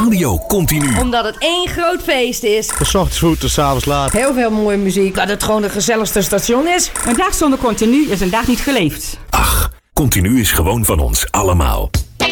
Radio Continu. Omdat het één groot feest is. De 's ochtends vroeg tot 's avonds laat. Heel veel mooie muziek. Dat het gewoon het gezelligste station is. Een dag zonder Continu is een dag niet geleefd. Ach, Continu is gewoon van ons allemaal.